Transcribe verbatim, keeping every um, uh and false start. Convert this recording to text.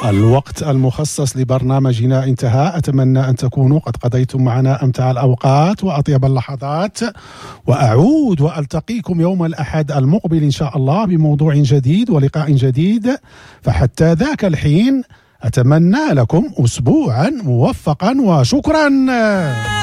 الوقت المخصص لبرنامجنا انتهى. أتمنى أن تكونوا قد قضيتم معنا أمتع الأوقات وأطيب اللحظات، وأعود وألتقيكم يوم الأحد المقبل إن شاء الله بموضوع جديد ولقاء جديد. فحتى ذاك الحين أتمنى لكم أسبوعا موفقا وشكرا.